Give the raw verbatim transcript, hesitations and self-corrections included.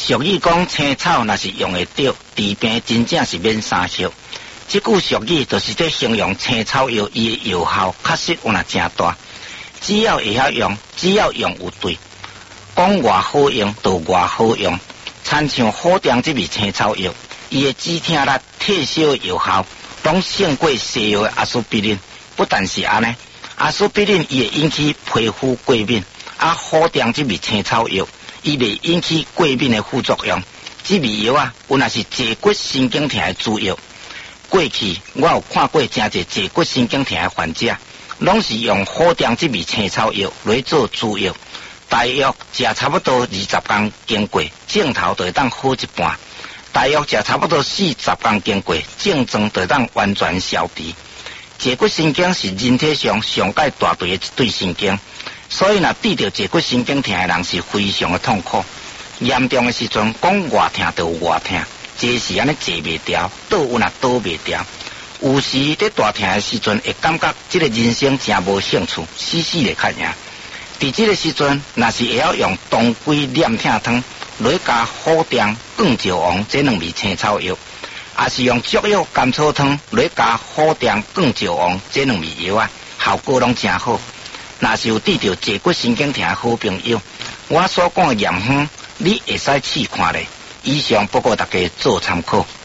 俗语讲青草若是用会着，治病真正是免三惜。这句俗语就是在形容青草药伊的药效确实有那真大。只要会晓用，只要用有对，讲偌好用就偌好用。参像好定这味青草药，伊的止痛力、退烧药效，拢胜过西药的阿司匹林。不但是安尼，阿司匹林伊会引起皮肤过敏，啊好定这味青草药，伊袂引起过敏的副作用。这味药啊，有若是坐骨神经痛的主药。过去我有看过真侪坐骨神经痛的患者，拢是用好定这味青草药来做主药，大约食差不多二十天经过，症头就会当好一半；大约食差不多四十天经过，症状就会当完全消除。坐骨神经是人体上上界大对的一对神经，所以若治着坐骨神经痛的人是非常的痛苦。严重的时阵，讲偌痛就有偌痛。坐时安尼坐袂调，倒有若倒袂调。有时在大痛的时阵，会感觉这个人生真无兴趣，死死咧较赢。伫这个时阵，若是会晓用当归念痛汤来加好定、降石王这两味青草药，也是用竹药甘草汤来加好定、降石王这两味药啊，效果拢真好。若是有治着坐骨神经痛的好朋友，我所讲的验方，你会使试看咧。以上不过大家做参考。